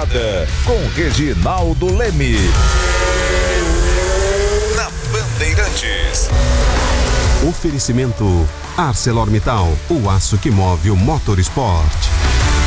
Estrada, com Reginaldo Leme. Na Bandeirantes. Oferecimento ArcelorMittal, o aço que move o motorsport.